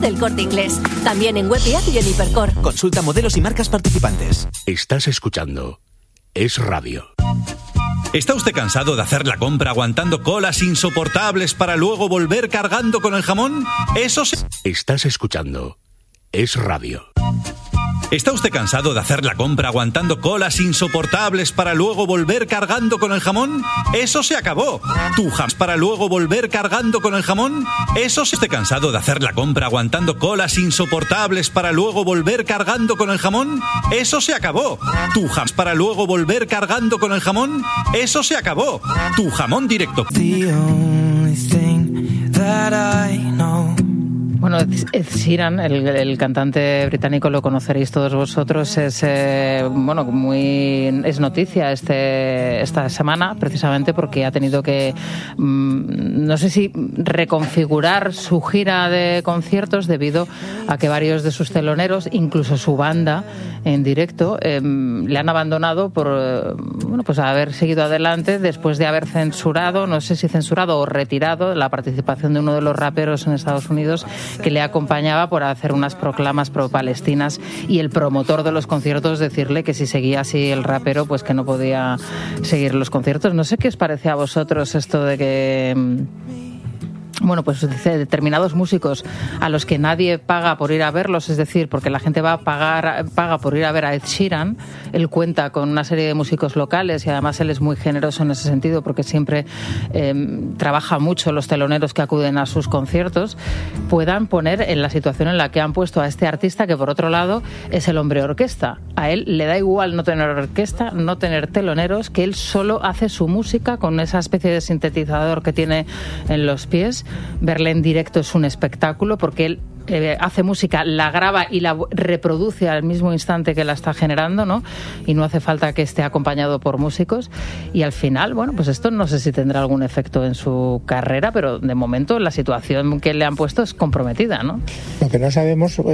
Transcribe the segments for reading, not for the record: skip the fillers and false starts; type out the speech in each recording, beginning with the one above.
del Corte Inglés. También en web y app y en Hipercor. Consulta modelos y marcas participantes. Estás escuchando Es Radio. ¿Está usted cansado de hacer la compra aguantando colas insoportables para luego volver cargando con el jamón? Estás escuchando Es Radio. ¿Está usted cansado de hacer la compra aguantando colas insoportables para luego volver cargando con el jamón? ¡Eso se acabó! Para luego volver cargando con el jamón. ¿Está usted cansado de hacer la compra aguantando colas insoportables para luego volver cargando con el jamón? ¡Eso se acabó! Para luego volver cargando con el jamón. ¡Eso se acabó! Tu jamón directo. Bueno, Ed Sheeran, el cantante británico, lo conoceréis todos vosotros, es noticia esta semana, precisamente porque ha tenido que, no sé si reconfigurar su gira de conciertos debido a que varios de sus teloneros, incluso su banda en directo, le han abandonado por haber seguido adelante después de haber censurado, no sé si censurado o retirado la participación de uno de los raperos en Estados Unidos que le acompañaba por hacer unas proclamas pro-palestinas, y el promotor de los conciertos decirle que si seguía así el rapero, pues que no podía seguir los conciertos. No sé qué os parece a vosotros esto de que... pues dice determinados músicos a los que nadie paga por ir a verlos, es decir, porque la gente paga por ir a ver a Ed Sheeran. Él cuenta con una serie de músicos locales y además él es muy generoso en ese sentido porque siempre trabaja mucho los teloneros que acuden a sus conciertos, puedan poner en la situación en la que han puesto a este artista, que por otro lado es el hombre orquesta. A él le da igual no tener orquesta, no tener teloneros, que él solo hace su música con esa especie de sintetizador que tiene en los pies. Verle en directo es un espectáculo porque él hace música, la graba y la reproduce al mismo instante que la está generando, ¿no? Y no hace falta que esté acompañado por músicos. Y al final, pues esto no sé si tendrá algún efecto en su carrera, pero de momento la situación que le han puesto es comprometida, ¿no? Lo que no sabemos, a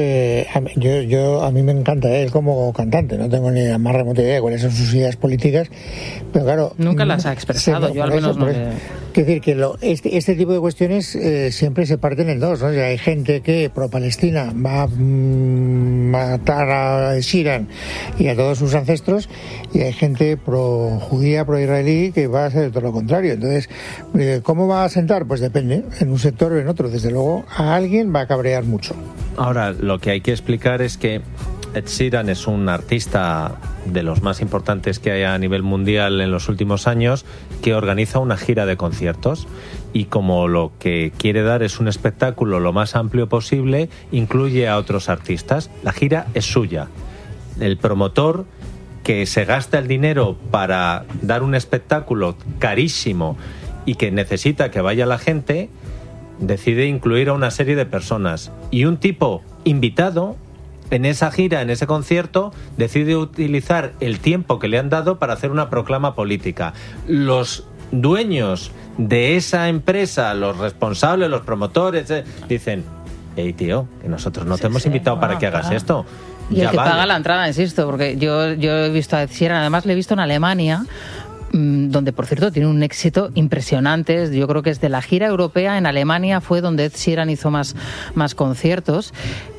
mí me encanta él como cantante, no tengo ni la más remota idea de cuáles son sus ideas políticas, pero claro... Nunca las ha expresado, yo al menos no le... Quiero decir que este tipo de cuestiones siempre se parten en dos, ¿no? O sea, hay gente que pro-Palestina va a matar a Sheeran y a todos sus ancestros, y hay gente pro-judía, pro-israelí que va a hacer todo lo contrario. Entonces, ¿cómo va a sentar? Pues depende, en un sector o en otro. Desde luego, a alguien va a cabrear mucho. Ahora, lo que hay que explicar es que Ed Sheeran es un artista de los más importantes que hay a nivel mundial en los últimos años, que organiza una gira de conciertos, y como lo que quiere dar es un espectáculo lo más amplio posible, incluye a otros artistas. La gira es suya. El promotor, que se gasta el dinero para dar un espectáculo carísimo y que necesita que vaya la gente, decide incluir a una serie de personas, y un tipo invitado en esa gira, en ese concierto, decide utilizar el tiempo que le han dado para hacer una proclama política. Los dueños de esa empresa, los responsables, los promotores, dicen: hey tío, que nosotros no te hemos invitado para que hagas esto. Y el que paga la entrada, insisto, porque yo he visto a Ed Sheeran, además le he visto en Alemania, donde por cierto tiene un éxito impresionante. Yo creo que es de la gira europea, en Alemania fue donde Ed Sheeran hizo más conciertos.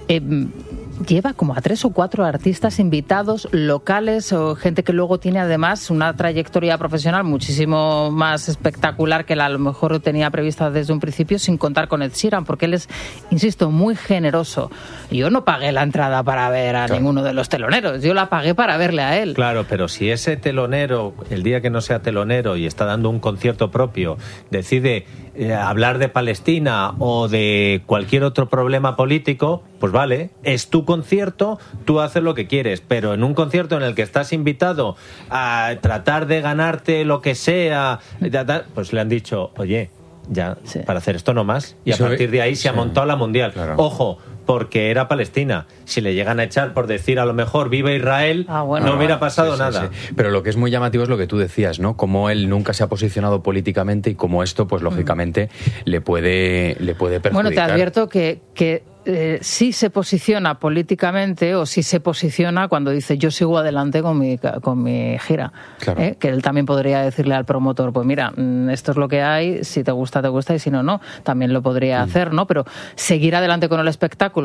Lleva como a 3 o 4 artistas invitados locales, o gente que luego tiene además una trayectoria profesional muchísimo más espectacular que a lo mejor tenía prevista desde un principio, sin contar con Ed Sheeran, porque él es, insisto, muy generoso. Yo no pagué la entrada para ver a ninguno de los teloneros, yo la pagué para verle a él. Claro, pero si ese telonero, el día que no sea telonero y está dando un concierto propio, decide hablar de Palestina o de cualquier otro problema político, pues vale, es tu concierto, tú haces lo que quieres, pero en un concierto en el que estás invitado a tratar de ganarte lo que sea, pues le han dicho: oye, ya, para hacer esto no más, y a partir de ahí se ha montado la mundial. Claro. Ojo, porque era Palestina. Si le llegan a echar por decir a lo mejor viva Israel, no hubiera pasado nada. Sí. Pero lo que es muy llamativo es lo que tú decías, ¿no? Cómo él nunca se ha posicionado políticamente, y cómo esto, pues lógicamente, le puede perjudicar. Bueno, te advierto que sí se posiciona políticamente, o sí se posiciona cuando dice: yo sigo adelante con mi gira. Claro. Que él también podría decirle al promotor: pues mira, esto es lo que hay, si te gusta, y si no, no. También lo podría hacer, ¿no? Pero seguir adelante con el espectáculo